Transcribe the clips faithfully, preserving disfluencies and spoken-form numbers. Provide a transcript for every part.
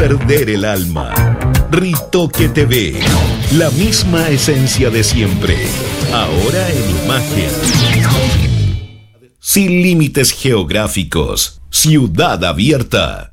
perder el alma. Ritoque T V, la misma esencia de siempre, ahora en imagen. Sin límites geográficos, ciudad abierta.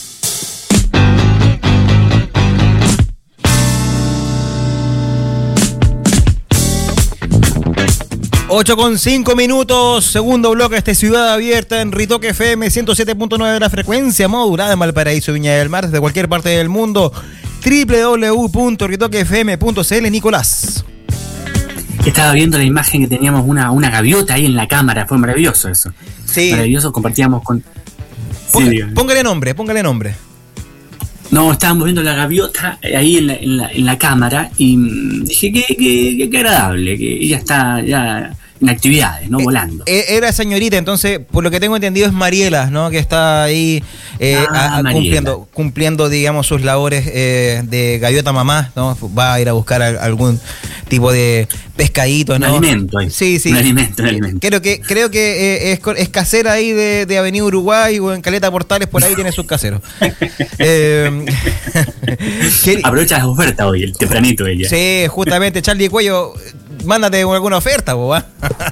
ocho con cinco minutos, segundo bloque de esta Ciudad Abierta en Ritoque F M ciento siete punto nueve de la frecuencia modulada en Valparaíso, Viña del Mar, desde cualquier parte del mundo. doble u doble u doble u punto ritoque f m punto c l. Nicolás. Estaba viendo la imagen que teníamos una, una gaviota ahí en la cámara, fue maravilloso eso. Sí. Maravilloso, compartíamos con... Ponga, sí, póngale nombre, póngale nombre. No, estábamos viendo la gaviota ahí en la, en la, en la cámara y dije que, que, que, que agradable, que ella está ya en actividades, ¿no? Volando. Eh, era señorita, entonces, por lo que tengo entendido es Mariela, ¿no? Que está ahí eh, ah, a, a, cumpliendo, cumpliendo, digamos, sus labores eh, de gaviota mamá, ¿no? Va a ir a buscar a, algún tipo de pescadito, ¿no? Un alimento ahí. Sí, sí. Un alimento, un alimento. Creo que, creo que eh, es, es casera ahí de, de Avenida Uruguay o en Caleta Portales, por ahí tiene sus caseros. eh, Aprovecha las ofertas hoy, el tempranito ella. Sí, justamente, Charlie Cuello, mándate alguna oferta, boba.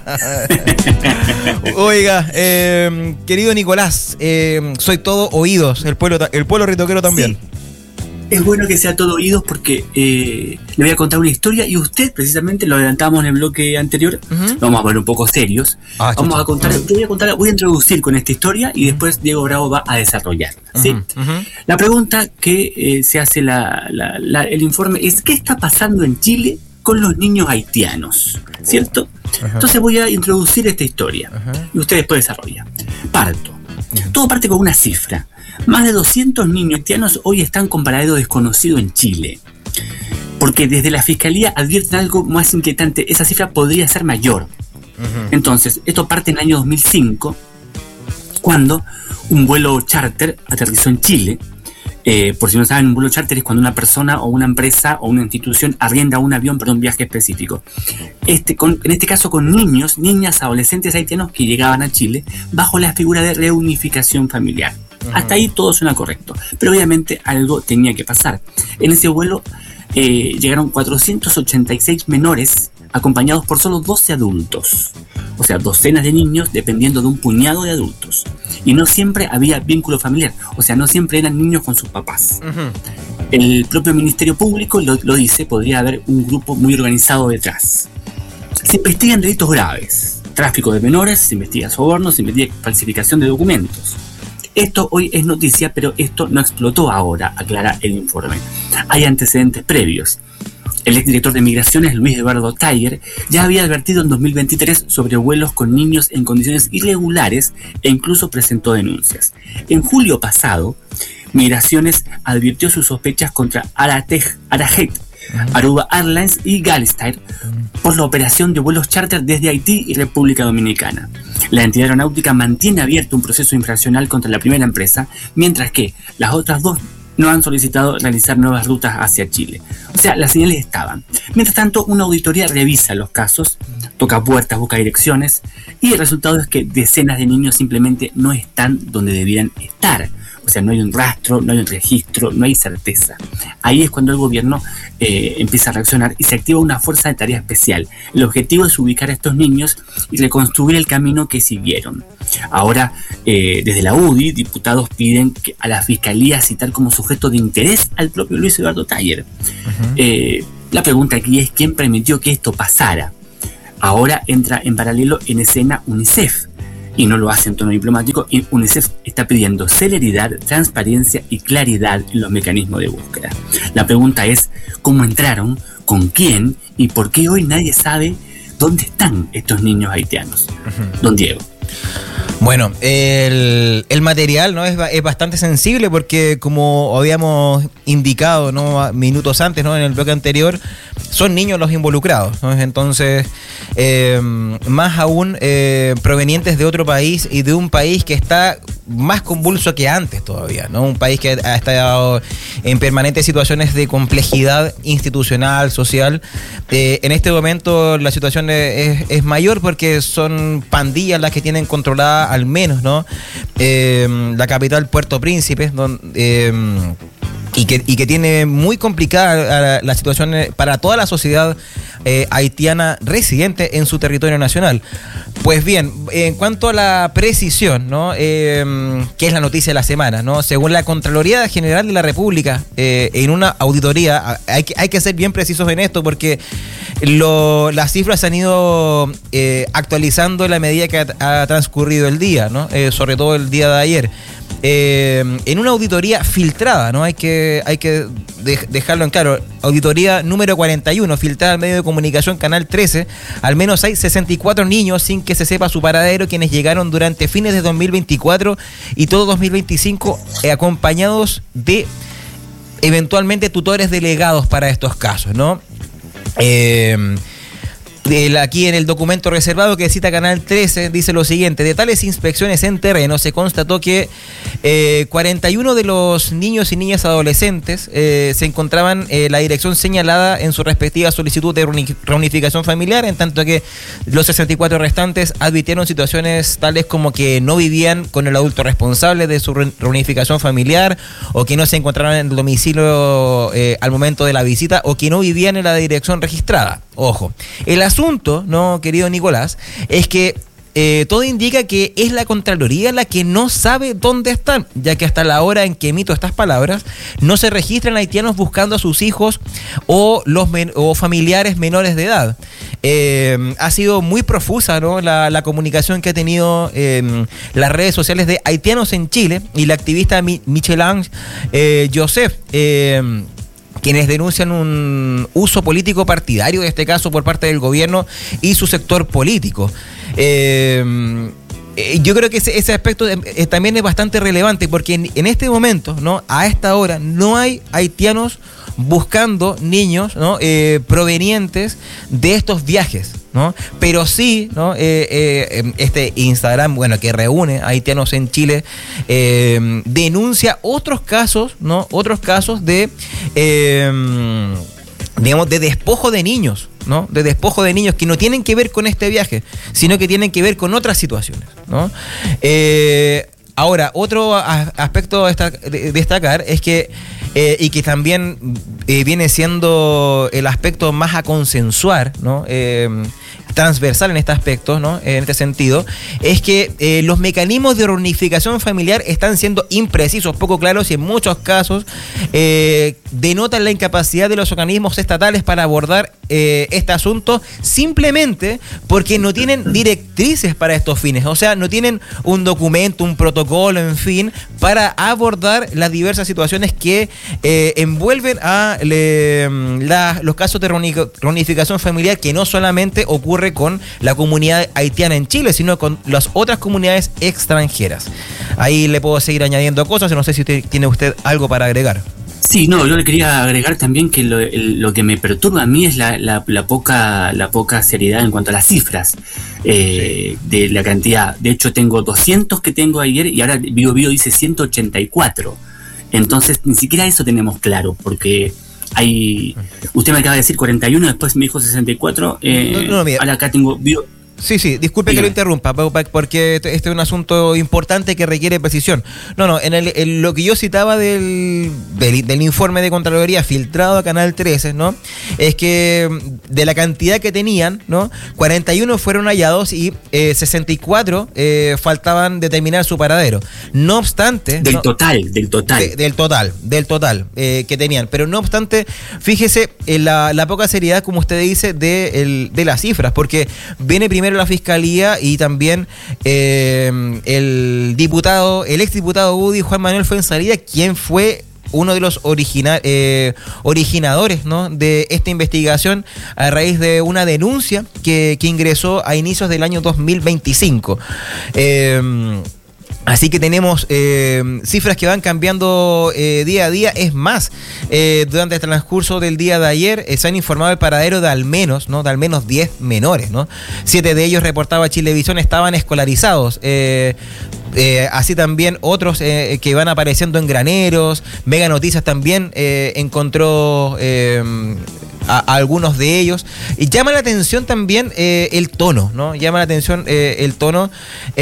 Oiga, eh, querido Nicolás, eh, soy todo oídos, el pueblo, el pueblo ritoquero también. Sí. Es bueno que sea todo oídos porque eh, le voy a contar una historia y usted, precisamente, lo adelantamos en el bloque anterior, uh-huh. Vamos a poner un poco serios. Ah, Vamos chucha. a contar, yo voy a contar, voy a introducir con esta historia y después Diego Bravo va a desarrollar. ¿Sí? Uh-huh. Uh-huh. La pregunta que eh, se hace la, la, la, el informe es: ¿qué está pasando en Chile con los niños haitianos? ¿Cierto? Uh-huh. Entonces voy a introducir esta historia uh-huh. y usted después desarrolla. Parto. Uh-huh. Todo parte con una cifra. Más de doscientos niños haitianos hoy están con paradero desconocido en Chile. Porque desde la Fiscalía advierten algo más inquietante: esa cifra podría ser mayor. Uh-huh. Entonces, esto parte en el año dos mil cinco, cuando un vuelo charter aterrizó en Chile. Eh, por si no saben, un vuelo charter es cuando una persona o una empresa o una institución arrienda un avión para un viaje específico. Este, con, en este caso con niños, niñas, adolescentes haitianos que llegaban a Chile bajo la figura de reunificación familiar. Uh-huh. Hasta ahí todo suena correcto, pero obviamente algo tenía que pasar. En ese vuelo eh, llegaron cuatrocientos ochenta y seis menores acompañados por solo doce adultos, o sea, docenas de niños dependiendo de un puñado de adultos. Y no siempre había vínculo familiar, o sea, no siempre eran niños con sus papás. Uh-huh. El propio Ministerio Público lo, lo dice, podría haber un grupo muy organizado detrás. Se investigan delitos graves, tráfico de menores, se investiga sobornos, se investiga falsificación de documentos. Esto hoy es noticia, pero esto no explotó ahora, aclara el informe. Hay antecedentes previos. El exdirector de Migraciones, Luis Eduardo Taller, ya había advertido en dos mil veintitrés sobre vuelos con niños en condiciones irregulares e incluso presentó denuncias. En julio pasado, Migraciones advirtió sus sospechas contra Aratej, Arajet, Aruba Airlines y Galstar por la operación de vuelos charter desde Haití y República Dominicana. La entidad aeronáutica mantiene abierto un proceso infraccional contra la primera empresa, mientras que las otras dos no han solicitado realizar nuevas rutas hacia Chile. O sea, las señales estaban. Mientras tanto, una auditoría revisa los casos, toca puertas, busca direcciones, y el resultado es que decenas de niños simplemente no están donde debieran estar. O sea, no hay un rastro, no hay un registro, no hay certeza. Ahí es cuando el gobierno eh, empieza a reaccionar y se activa una fuerza de tarea especial. El objetivo es ubicar a estos niños y reconstruir el camino que siguieron. Ahora, eh, desde la U D I, diputados piden que a la Fiscalía citar como sujeto de interés al propio Luis Eduardo Taller. Uh-huh. Eh, la pregunta aquí es: ¿quién permitió que esto pasara? Ahora entra en paralelo en escena UNICEF. Y no lo hace en tono diplomático, y UNICEF está pidiendo celeridad, transparencia y claridad en los mecanismos de búsqueda. La pregunta es: ¿cómo entraron? ¿Con quién? ¿Y por qué hoy nadie sabe dónde están estos niños haitianos? Uh-huh. Don Diego. Bueno, el, el material, ¿no? es, es bastante sensible porque, como habíamos indicado, ¿no? minutos antes, ¿no? en el bloque anterior, son niños los involucrados, ¿no? Entonces, eh, más aún eh, provenientes de otro país y de un país que está más convulso que antes todavía, ¿no? Un país que ha estado en permanentes situaciones de complejidad institucional, social. Eh, en este momento la situación es, es mayor porque son pandillas las que tienen controlada al menos, ¿no? Eh, la capital, Puerto Príncipe, donde... Eh, Y que, y que tiene muy complicada la, la situación para toda la sociedad eh, haitiana residente en su territorio nacional. Pues bien, en cuanto a la precisión, ¿no? Eh, que es la noticia de la semana, ¿no? Según la Contraloría General de la República, eh, en una auditoría, hay que, hay que ser bien precisos en esto porque lo, las cifras se han ido eh, actualizando en la medida que ha, ha transcurrido el día, ¿no? Eh, sobre todo el día de ayer. Eh, en una auditoría filtrada, ¿no? Hay que, hay que de, dejarlo en claro. Auditoría número cuarenta y uno, filtrada al medio de comunicación Canal trece. Al menos hay sesenta y cuatro niños sin que se sepa su paradero, quienes llegaron durante fines de dos mil veinticuatro y todo dos mil veinticinco, eh, acompañados de eventualmente tutores delegados para estos casos, ¿no? Eh... Aquí en el documento reservado que cita Canal trece dice lo siguiente: de tales inspecciones en terreno se constató que eh, cuarenta y uno de los niños y niñas adolescentes eh, se encontraban eh, la dirección señalada en su respectiva solicitud de reunificación familiar, en tanto que los sesenta y cuatro restantes advirtieron situaciones tales como que no vivían con el adulto responsable de su reunificación familiar, o que no se encontraban en el domicilio eh, al momento de la visita, o que no vivían en la dirección registrada. Ojo, el asunto, no, querido Nicolás, es que eh, todo indica que es la Contraloría la que no sabe dónde están, ya que hasta la hora en que emito estas palabras no se registran haitianos buscando a sus hijos o los men- o familiares menores de edad. Eh, ha sido muy profusa, ¿no? la, la comunicación que ha tenido eh, las redes sociales de Haitianos en Chile y la activista Mi- Michel-Ange eh, Joseph, eh, quienes denuncian un uso político partidario, en este caso por parte del gobierno y su sector político. Eh, yo creo que ese, ese aspecto eh, también es bastante relevante, porque en, en este momento, ¿no? A esta hora, no hay haitianos buscando niños, ¿no? eh, provenientes de estos viajes, ¿no? Pero sí, ¿no? Eh, eh, este Instagram, bueno, que reúne haitianos en Chile, eh, denuncia otros casos, ¿no? Otros casos de, eh, digamos, de despojo de niños, ¿no? De despojo de niños que no tienen que ver con este viaje, sino que tienen que ver con otras situaciones, ¿no? Eh, ahora, otro a- aspecto a destacar es que Eh, y que también eh, viene siendo el aspecto más a consensuar, ¿no? Eh, transversal en este aspecto, ¿no? En este sentido, es que eh, los mecanismos de reunificación familiar están siendo imprecisos, poco claros, y en muchos casos eh, denotan la incapacidad de los organismos estatales para abordar eh, este asunto, simplemente porque no tienen directrices para estos fines. O sea, no tienen un documento, un protocolo, en fin, para abordar las diversas situaciones que eh, envuelven a le, la, los casos de reunificación familiar, que no solamente ocurre con la comunidad haitiana en Chile, sino con las otras comunidades extranjeras. Ahí le puedo seguir añadiendo cosas, no sé si usted, tiene usted algo para agregar. Sí, no, yo le quería agregar también que lo, el, lo que me perturba a mí es la, la, la poca la poca seriedad en cuanto a las cifras eh, sí. de la cantidad. De hecho, tengo doscientos que tengo ayer y ahora Bio Bio dice ciento ochenta y cuatro. Entonces, ni siquiera eso tenemos claro, porque hay... Usted me acaba de decir cuarenta y uno, después me dijo sesenta y cuatro. Eh, no, no, mira. Ahora acá tengo... Bio, Sí, sí, disculpe Dígame. que lo interrumpa, porque este es un asunto importante que requiere precisión. No, no, en, el, en lo que yo citaba del, del, del informe de Contraloría filtrado a Canal trece, ¿no? Es que de la cantidad que tenían, ¿no? cuarenta y uno fueron hallados y eh, sesenta y cuatro eh, faltaban determinar su paradero. No obstante... Del ¿no? total, del total. De, del total, del total eh, que tenían. Pero no obstante, fíjese en la, la poca seriedad, como usted dice, de, el, de las cifras, porque viene primero la Fiscalía y también eh, el diputado, el exdiputado Woody Juan Manuel Fuenzalida, quien fue uno de los origina, eh, originadores, ¿no? de esta investigación a raíz de una denuncia que, que ingresó a inicios del año dos mil veinticinco. Eh, Así que tenemos eh, cifras que van cambiando eh, día a día. Es más, eh, durante el transcurso del día de ayer eh, se han informado el paradero de al menos, ¿no? De al menos diez menores, ¿no? Siete de ellos, reportaba Chilevisión, estaban escolarizados. Eh, eh, así también otros eh, que van apareciendo en graneros. Mega Noticias también eh, encontró... Eh, a, a algunos de ellos. Y llama la atención también eh, el tono, ¿no? Llama la atención eh, el tono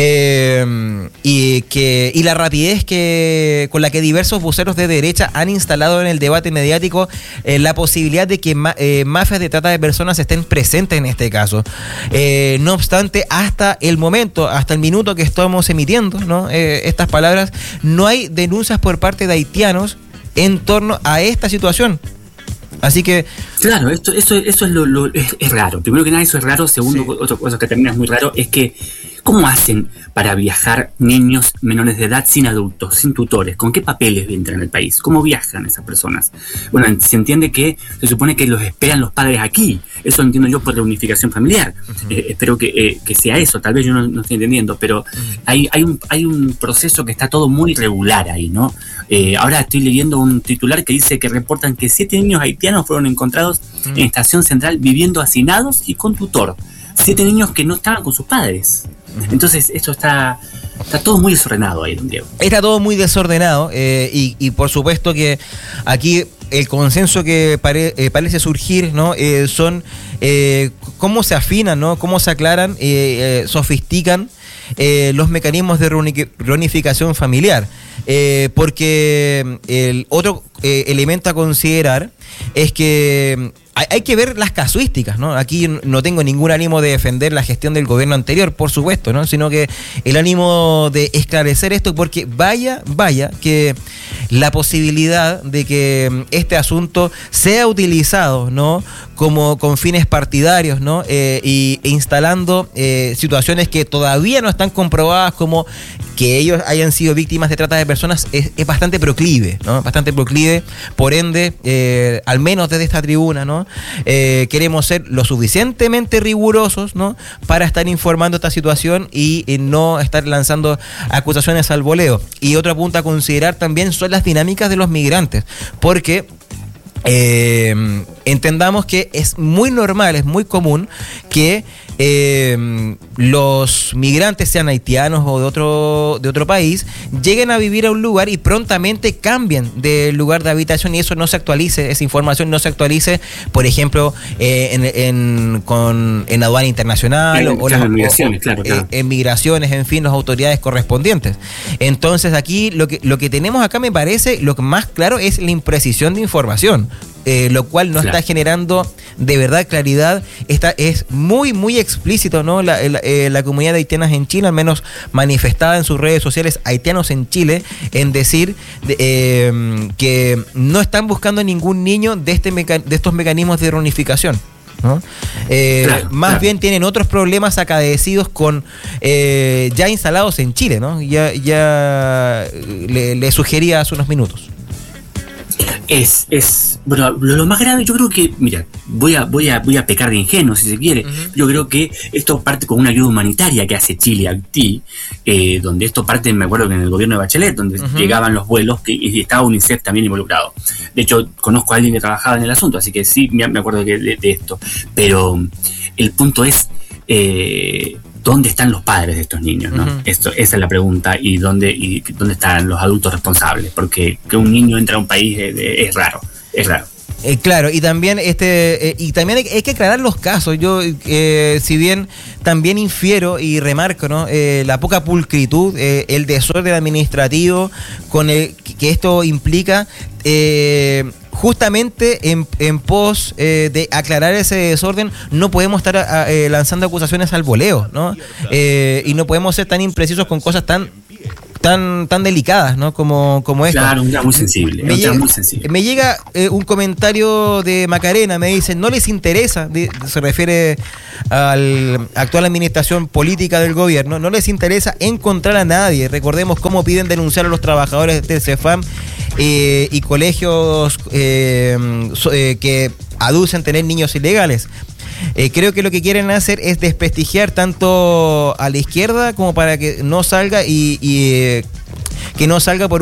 eh, y, que, y la rapidez que con la que diversos voceros de derecha han instalado en el debate mediático eh, la posibilidad de que ma, eh, mafias de trata de personas estén presentes en este caso. Eh, no obstante, hasta el momento, hasta el minuto que estamos emitiendo, ¿no? eh, estas palabras, no hay denuncias por parte de haitianos en torno a esta situación. Así que... Claro, esto, esto, eso es, lo, lo, es, es raro. Primero que nada, eso es raro. Segundo, sí. Otra cosa que también es muy raro es que ¿cómo hacen para viajar niños menores de edad sin adultos, sin tutores? ¿Con qué papeles entran al país? ¿Cómo viajan esas personas? Bueno, se entiende que se supone que los esperan los padres aquí. Eso lo entiendo yo por la unificación familiar. Uh-huh. Eh, espero que, eh, que sea eso. Tal vez yo no, no estoy entendiendo, pero uh-huh. hay, hay, un, hay un proceso que está todo muy irregular ahí, ¿no? Eh, ahora estoy leyendo un titular que dice que reportan que siete niños haitianos fueron encontrados uh-huh. en Estación Central viviendo hacinados y con tutor. Siete niños que no estaban con sus padres. Entonces esto está está todo muy desordenado ahí, don Diego. Está todo muy desordenado eh, y, y por supuesto que aquí el consenso que pare, eh, parece surgir, ¿no? Eh, son eh, cómo se afinan, ¿no? Cómo se aclaran, eh, eh, sofistican eh, los mecanismos de reunificación familiar. Eh, porque el otro eh, elemento a considerar es que hay, hay que ver las casuísticas, ¿no? Aquí no tengo ningún ánimo de defender la gestión del gobierno anterior, por supuesto, ¿no? Sino que el ánimo de esclarecer esto, porque vaya, vaya, que la posibilidad de que este asunto sea utilizado, ¿no? Como con fines partidarios, ¿no? Eh, y e instalando eh, situaciones que todavía no están comprobadas, como que ellos hayan sido víctimas de trata de personas, es, es bastante proclive, ¿no? Bastante proclive. Por ende, eh, al menos desde esta tribuna, ¿no? Eh, queremos ser lo suficientemente rigurosos, ¿no? Para estar informando esta situación y, y no estar lanzando acusaciones al voleo. Y otro punto a considerar también son las dinámicas de los migrantes, porque eh, entendamos que es muy normal, es muy común que eh, los migrantes, sean haitianos o de otro, de otro país, lleguen a vivir a un lugar y prontamente cambien de lugar de habitación, y eso no se actualice, esa información no se actualice, por ejemplo, eh, en, en, con, en aduana internacional claro, o, claro, las, en migraciones, o, claro, claro. Eh, en migraciones, en fin, las autoridades correspondientes. Entonces aquí lo que, lo que tenemos acá, me parece, lo que más claro es la imprecisión de información. Eh, lo cual no claro. está generando de verdad claridad. Esta es muy, muy explícito, ¿no? La, la, eh, la comunidad de haitianas en Chile, al menos manifestada en sus redes sociales, haitianos en Chile, en decir de, eh, que no están buscando ningún niño de, este meca- de estos mecanismos de reunificación, ¿no? Eh, claro, más claro. bien tienen otros problemas acaecidos con eh, ya instalados en Chile, ¿no? Ya, ya le, le sugería hace unos minutos. Es, es, bueno, lo, lo más grave, yo creo que, mira, voy a, voy a, voy a pecar de ingenuo si se quiere. Uh-huh. Yo creo que esto parte con una ayuda humanitaria que hace Chile a Haití, eh, donde esto parte, me acuerdo que en el gobierno de Bachelet, donde uh-huh. llegaban los vuelos que, y estaba UNICEF también involucrado. De hecho, conozco a alguien que trabajaba en el asunto, así que sí, me, me acuerdo de, de, de esto. Pero el punto es, eh, ¿dónde están los padres de estos niños, no? Uh-huh. Esto, esa es la pregunta, y dónde y dónde están los adultos responsables, porque que un niño entre a un país es, es raro, es raro. Eh, claro, y también este eh, y también hay, hay que aclarar los casos. Yo, eh, si bien también infiero y remarco, ¿no? Eh, la poca pulcritud, eh, el desorden administrativo con el que esto implica, eh, justamente en, en pos eh, de aclarar ese desorden, no podemos estar a, a, eh, lanzando acusaciones al voleo, ¿no? Eh, y no podemos ser tan imprecisos con cosas tan tan tan delicadas, ¿no? Como, como esto. Claro, un tema muy sensible. Me un llega, tema muy sensible. Me llega eh, un comentario de Macarena, me dice, no les interesa, de, se refiere a la actual administración política del gobierno, no les interesa encontrar a nadie. Recordemos cómo piden denunciar a los trabajadores del CEFAM eh, y colegios eh, so, eh, que aducen tener niños ilegales. Eh, creo que lo que quieren hacer es desprestigiar tanto a la izquierda como para que no salga y, y eh, que no salga por